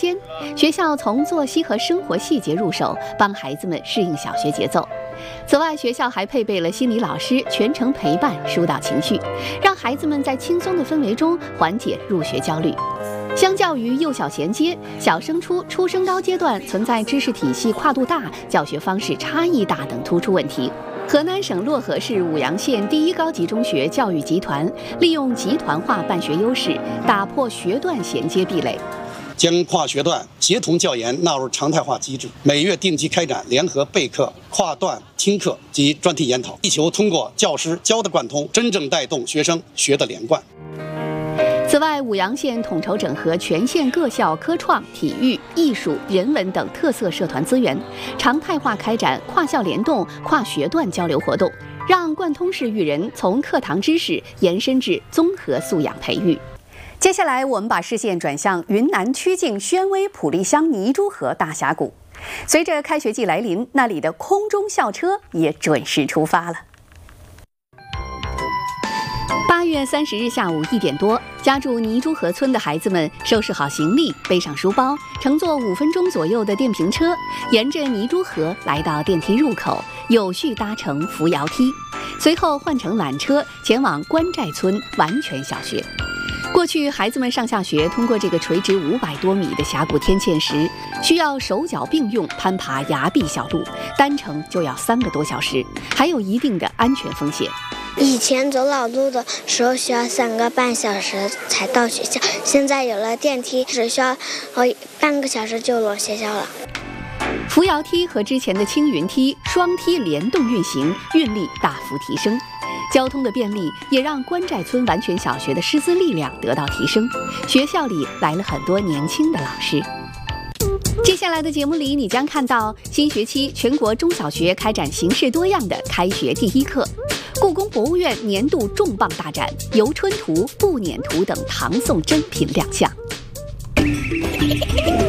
间，学校从作息和生活细节入手，帮孩子们适应小学节奏。此外，学校还配备了心理老师，全程陪伴疏导情绪，让孩子们在轻松的氛围中缓解入学焦虑。相较于幼小衔接，小升初、初升高阶段存在知识体系跨度大、教学方式差异大等突出问题。河南省漯河市舞阳县第一高级中学教育集团利用集团化办学优势，打破学段衔接壁垒， 将跨学段协同教研纳入常态化机制，每月定期开展联合备课、跨段听课及专题研讨，力求通过教师教的贯通，真正带动学生学的连贯。 此外，舞阳县统筹整合全县各校科创、体育、艺术、人文等特色社团资源，常态化开展跨校联动、跨学段交流活动，让贯通式育人从课堂知识延伸至综合素养培育。接下来，我们把视线转向云南曲靖宣威普利乡泥珠河大峡谷。随着开学季来临，那里的空中校车也准时出发了。8月30日下午1点多，家住泥珠河村的孩子们收拾好行李，背上书包，乘坐5分钟左右的电瓶车，沿着泥珠河来到电梯入口，有序搭乘扶摇梯，随后换乘缆车前往关寨村完全小学。过去，孩子们上下学通过这个垂直500多米的峡谷天堑时，需要手脚并用攀爬崖壁小路，单程就要3个多小时，还有一定的安全风险。 以前走老路的时候需要3个半小时才到学校，现在有了电梯，只需要半个小时就落学校了。 扶摇梯和之前的青云梯双梯联动运行，运力大幅提升。交通的便利也让关寨村完全小学的师资力量得到提升，学校里来了很多年轻的老师。接下来的节目里，你将看到新学期全国中小学开展形式多样的开学第一课，故宫博物院年度重磅大展游春图、步辇图等唐宋珍品亮相。